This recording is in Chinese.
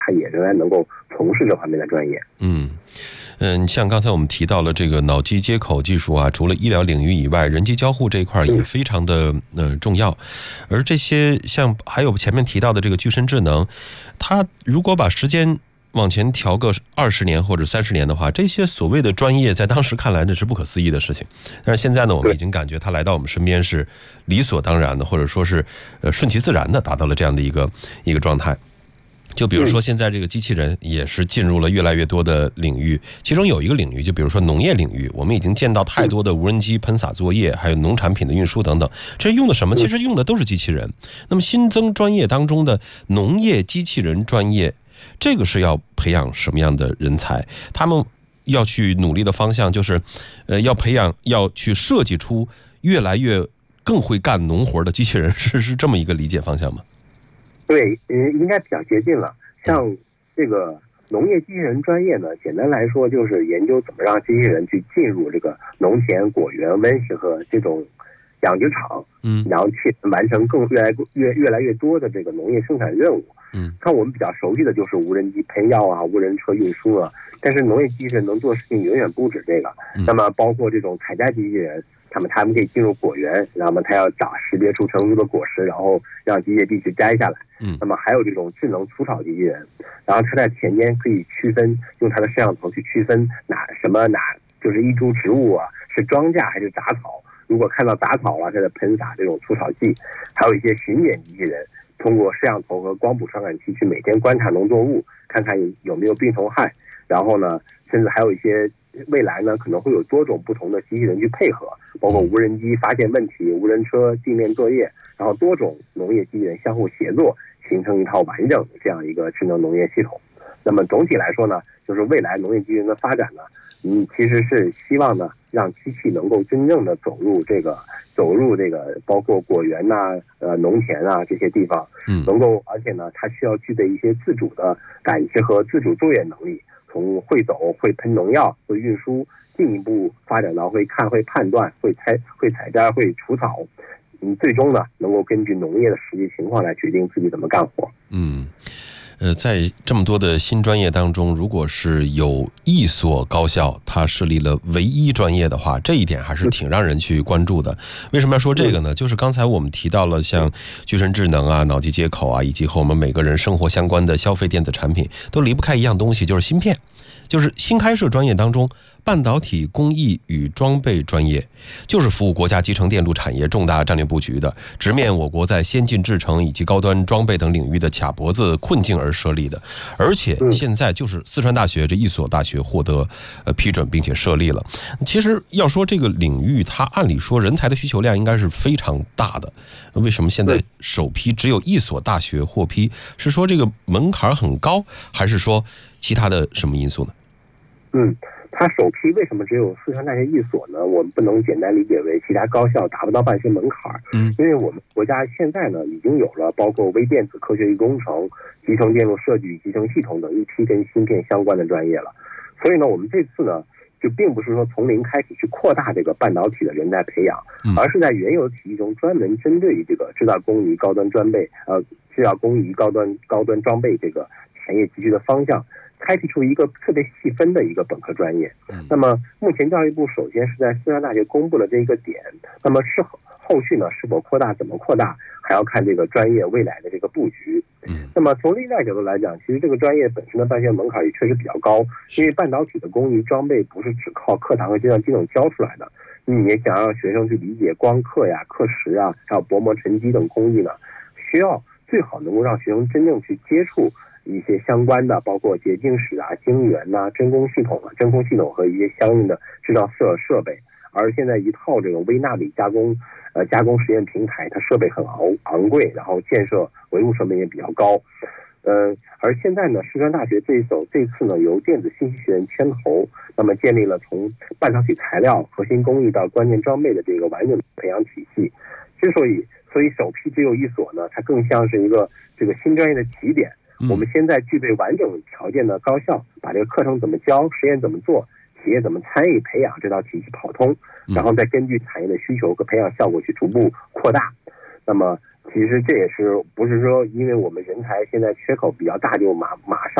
他也仍然能够从事这方面的专业。 像刚才我们提到了这个脑机接口技术啊，除了医疗领域以外，人机交互这一块也非常的重要。而这些像还有前面提到的这个具身智能，它如果把时间往前调个20年或者30年的话，这些所谓的专业在当时看来那是不可思议的事情。但是现在呢，我们已经感觉它来到我们身边是理所当然的，或者说是顺其自然的达到了这样的一个状态。就比如说现在这个机器人也是进入了越来越多的领域，其中有一个领域就比如说农业领域，我们已经见到太多的无人机喷洒作业，还有农产品的运输等等，这用的什么？其实用的都是机器人。那么新增专业当中的农业机器人专业，这个是要培养什么样的人才？他们要去努力的方向就是要培养，要去设计出越来越更会干农活的机器人，是这么一个理解方向吗？ 对，应该比较接近了。像这个农业机器人专业呢，简单来说就是研究怎么让机器人去进入这个农田、果园、温室和这种养殖场，然后去完成越来越多的这个农业生产任务。看我们比较熟悉的就是无人机喷药啊、无人车运输啊，但是农业机器人能做事情远远不止这个。那么包括这种采摘机器人，他们可以进入果园，然后他要识别出成熟的果实，然后让机械臂去摘下来。那么还有这种智能除草机器人，然后它在田间可以区分，用它的摄像头去区分哪就是一株植物啊是庄稼还是杂草，如果看到杂草啊，它在喷洒这种除草剂。还有一些巡检机器人，通过摄像头和光谱传感器去每天观察农作物，看看有没有病虫害。然后呢，甚至还有一些未来呢可能会有多种不同的机器人去配合，包括无人机发现问题、无人车地面作业，然后多种农业机器人相互协作，形成一套完整的这样一个智能农业系统。那么总体来说呢，就是未来农业机器人的发展呢，其实是希望呢让机器能够真正的走入这个包括果园呐、农田啊这些地方，能够，而且呢它需要具备一些自主的感知和自主作业能力，从会走、会喷农药、会运输，进一步发展到会看、会判断、会采摘、会除草，最终呢能够根据农业的实际情况来决定自己怎么干活。 在这么多的新专业当中，如果是有一所高校它设立了唯一专业的话，这一点还是挺让人去关注的。为什么要说这个呢？就是刚才我们提到了像具身智能啊、脑机接口啊，以及和我们每个人生活相关的消费电子产品，都离不开一样东西，就是芯片。就是新开设专业当中，半导体工艺与装备专业，就是服务国家集成电路产业重大战略布局的，直面我国在先进制程以及高端装备等领域的卡脖子困境而设立的。而且现在就是四川大学这一所大学获得批准并且设立了。其实要说这个领域，它按理说人才的需求量应该是非常大的，为什么现在首批只有一所大学获批？是说这个门槛很高，还是说其他的什么因素呢？ 它首批为什么只有四川大学一所呢？我们不能简单理解为其他高校达不到办学门槛，因为我们国家现在呢已经有了包括微电子科学与工程、集成电路设计与集成系统等一批跟芯片相关的专业了。所以呢，我们这次呢就并不是说从零开始去扩大这个半导体的人才培养，而是在原有体系中专门针对于这个制造工艺、高端装备、高端装备这个产业集聚的方向，开辟出一个特别细分的一个本科专业。那么目前教育部首先是在四川大学公布了这一个点，那么后续呢是否扩大、怎么扩大，还要看这个专业未来的这个布局。那么从另外角度来讲，其实这个专业本身的办学门槛也确实比较高，因为半导体的工艺装备不是只靠课堂和计算机能教出来的，你也想让学生去理解光刻呀、刻蚀啊，还有薄膜沉积等工艺呢，需要最好能够让学生真正去接触一些相关的，包括结晶室啊、晶圆呐、真空系统和一些相应的制造设备。而现在一套这种微纳米加工实验平台，它设备很昂贵，然后建设维护成本也比较高。而现在呢，四川大学这次呢由电子信息学院牵头，那么建立了从半导体材料、核心工艺到关键装备的这个完整培养体系。所以首批只有一所呢，它更像是一个这个新专业的起点。我们现在具备完整条件的高校，把这个课程怎么教、实验怎么做、企业怎么参与培养这套体系跑通，然后再根据产业的需求和培养效果去逐步扩大。那么其实这也是不是说因为我们人才现在缺口比较大就马上